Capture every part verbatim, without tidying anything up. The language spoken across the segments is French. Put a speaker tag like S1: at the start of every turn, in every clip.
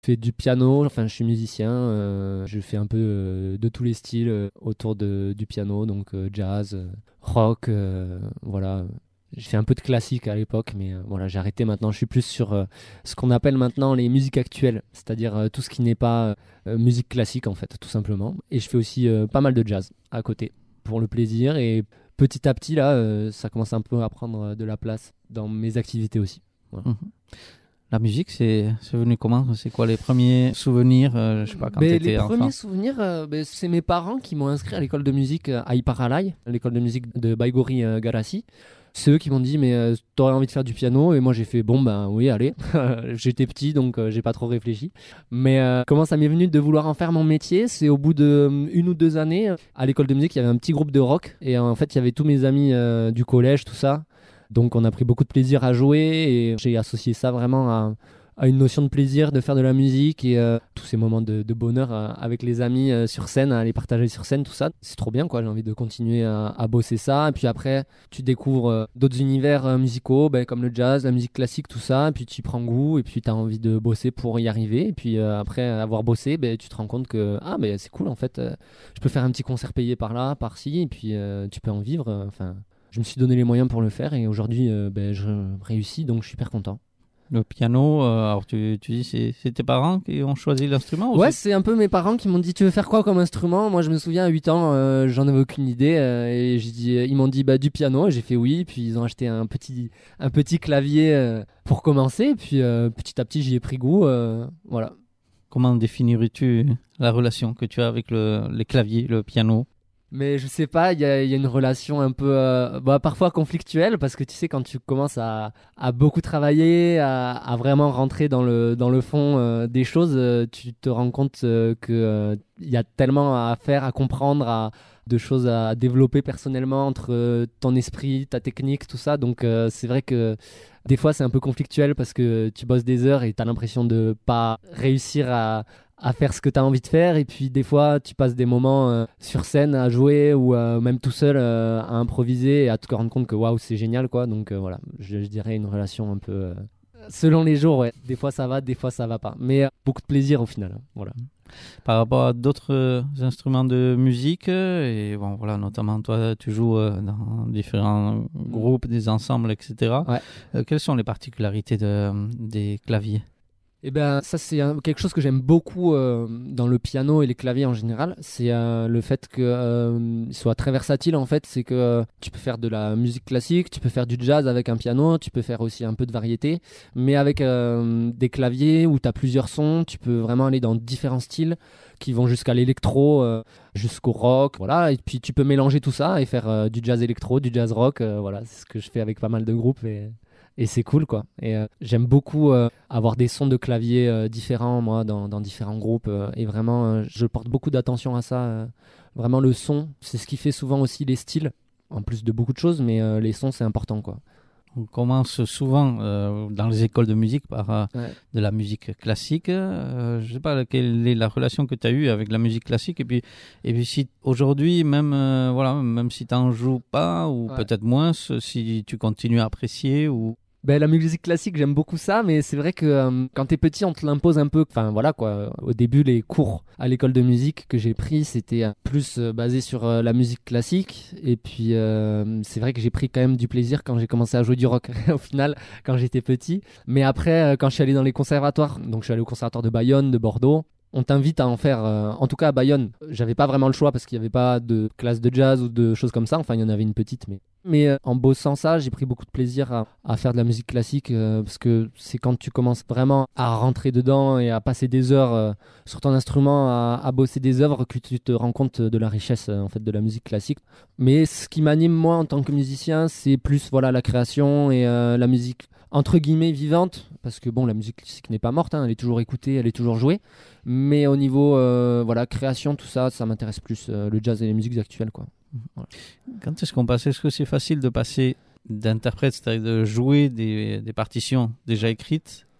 S1: Je fais du piano, enfin je suis musicien, euh, je fais un peu euh, de tous les styles euh, autour de, du piano, donc euh, jazz, euh, rock, euh, voilà. J'ai fait un peu de classique à l'époque, mais euh, voilà, j'ai arrêté maintenant. Je suis plus sur euh, ce qu'on appelle maintenant les musiques actuelles, c'est-à-dire euh, tout ce qui n'est pas euh, musique classique en fait, tout simplement. Et je fais aussi euh, pas mal de jazz à côté, pour le plaisir. Et petit à petit, là, euh, ça commence un peu à prendre euh, de la place dans mes activités aussi. Voilà.
S2: Mhm. La musique, c'est, c'est venu comment? C'est quoi les premiers souvenirs, euh, je sais pas, quand tu
S1: Ben,
S2: étais
S1: les
S2: enfant?
S1: premiers souvenirs, euh, ben, c'est mes parents qui m'ont inscrit à l'école de musique euh, à Iparalai, l'école de musique de Baigori euh, Garassi. C'est eux qui m'ont dit, mais euh, t'aurais envie de faire du piano? Et moi j'ai fait, bon ben oui, allez. J'étais petit donc euh, j'ai pas trop réfléchi. Mais euh, comment ça m'est venu de vouloir en faire mon métier? C'est au bout de euh, une ou deux années, euh, à l'école de musique, il y avait un petit groupe de rock. Et euh, en fait, il y avait tous mes amis euh, du collège, tout ça. Donc on a pris beaucoup de plaisir à jouer et j'ai associé ça vraiment à à une notion de plaisir de faire de la musique et euh, tous ces moments de, de bonheur euh, avec les amis euh, sur scène, à les partager sur scène, tout ça, c'est trop bien quoi. J'ai envie de continuer à, à bosser ça. Et puis après, tu découvres euh, d'autres univers euh, musicaux, ben, comme le jazz, la musique classique, tout ça. Et puis tu y prends goût et puis tu as envie de bosser pour y arriver. Et puis euh, après avoir bossé, ben, tu te rends compte que ah, ben, c'est cool en fait. Euh, je peux faire un petit concert payé par là, par-ci, et puis euh, tu peux en vivre. Enfin, euh, je me suis donné les moyens pour le faire et aujourd'hui, euh, ben, je réussis donc je suis hyper content.
S2: Le piano, euh, alors tu, tu dis c'est, c'est tes parents qui ont choisi l'instrument ou
S1: Ouais,
S2: c'est...
S1: c'est un peu mes parents qui m'ont dit tu veux faire quoi comme instrument? Moi je me souviens à huit ans, euh, j'en avais aucune idée euh, et j'ai dit, ils m'ont dit bah du piano et j'ai fait oui, puis ils ont acheté un petit, un petit clavier euh, pour commencer, puis euh, petit à petit j'y ai pris goût, euh, voilà.
S2: Comment définirais-tu la relation que tu as avec le, les claviers, le piano?
S1: Mais je sais pas, il y a, y a une relation un peu, euh, bah, parfois conflictuelle, parce que tu sais, quand tu commences à, à beaucoup travailler, à, à vraiment rentrer dans le, dans le fond euh, des choses, euh, tu te rends compte euh, que euh, il y a tellement à faire, à comprendre, à, de choses à développer personnellement entre euh, ton esprit, ta technique, tout ça. Donc euh, c'est vrai que des fois c'est un peu conflictuel parce que tu bosses des heures et tu as l'impression de pas réussir à à faire ce que tu as envie de faire et puis des fois tu passes des moments euh, sur scène à jouer ou euh, même tout seul euh, à improviser et à te rendre compte que waouh c'est génial quoi, donc euh, voilà, je, je dirais une relation un peu euh, selon les jours, ouais, des fois ça va, des fois ça va pas, mais euh, beaucoup de plaisir au final, hein. Voilà.
S2: Par rapport à d'autres euh, instruments de musique, euh, et bon voilà, notamment toi tu joues euh, dans différents groupes, des ensembles, et cetera.
S1: Ouais.
S2: Euh, quelles sont les particularités de, des claviers?
S1: Eh ben, ça, c'est un- quelque chose que j'aime beaucoup euh, dans le piano et les claviers en général. C'est euh, le fait qu'ils euh, soient très versatiles, en fait. C'est que euh, tu peux faire de la musique classique, tu peux faire du jazz avec un piano, tu peux faire aussi un peu de variété. Mais avec euh, des claviers où tu as plusieurs sons, tu peux vraiment aller dans différents styles qui vont jusqu'à l'électro, euh, jusqu'au rock. Voilà. Et puis, tu peux mélanger tout ça et faire euh, du jazz électro, du jazz rock. Euh, voilà, c'est ce que je fais avec pas mal de groupes. Et... Et c'est cool quoi. Et euh, j'aime beaucoup euh, avoir des sons de clavier euh, différents moi dans, dans différents groupes euh, et vraiment euh, je porte beaucoup d'attention à ça. Euh, vraiment le son, c'est ce qui fait souvent aussi les styles, en plus de beaucoup de choses, mais euh, les sons c'est important quoi.
S2: On commence souvent euh, dans les écoles de musique par euh,
S1: Ouais.
S2: de la musique classique. Euh, je ne sais pas quelle est la relation que tu as eue avec la musique classique. Et puis, et puis si aujourd'hui, même, euh, voilà, même si tu n'en joues pas, ou
S1: Ouais.
S2: peut-être moins, si tu continues à apprécier ou...
S1: Ben, la musique classique, j'aime beaucoup ça, mais c'est vrai que euh, quand t'es petit, on te l'impose un peu. Enfin voilà quoi. Au début, les cours à l'école de musique que j'ai pris, c'était euh, plus euh, basé sur euh, la musique classique. Et puis euh, c'est vrai que j'ai pris quand même du plaisir quand j'ai commencé à jouer du rock au final, quand j'étais petit. Mais après, euh, quand je suis allé dans les conservatoires, donc je suis allé au conservatoire de Bayonne, de Bordeaux. On t'invite à en faire, euh, en tout cas à Bayonne. J'avais pas vraiment le choix parce qu'il n'y avait pas de classe de jazz ou de choses comme ça. Enfin, il y en avait une petite, mais. Mais euh, en bossant ça, j'ai pris beaucoup de plaisir à, à faire de la musique classique euh, parce que c'est quand tu commences vraiment à rentrer dedans et à passer des heures euh, sur ton instrument, à, à bosser des œuvres, que tu te rends compte de la richesse euh, en fait de la musique classique. Mais ce qui m'anime moi en tant que musicien, c'est plus voilà la création et euh, la musique entre guillemets vivante, parce que bon, la musique classique n'est pas morte, hein, elle est toujours écoutée, elle est toujours jouée, mais au niveau euh, voilà création, tout ça, ça m'intéresse plus, euh, le jazz et les musiques actuelles quoi. Voilà.
S2: Quand est-ce qu'on passe? Est-ce que c'est facile de passer d'interprète, c'est-à-dire de jouer des, des partitions déjà écrites,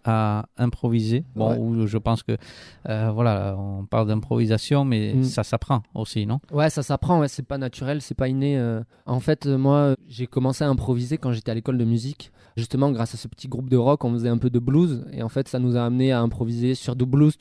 S2: à improviser. Bon,
S1: Ouais.
S2: où je pense que, euh, voilà, on parle d'improvisation, mais
S1: Mm.
S2: ça s'apprend aussi, non?
S1: Ouais, ça s'apprend, ouais, c'est pas naturel, c'est pas inné. euh. En fait, euh, moi, j'ai commencé à improviser quand j'étais à l'école de musique. Justement, grâce à ce petit groupe de rock, on faisait un peu de blues. Et en fait, ça nous a amené à improviser sur du blues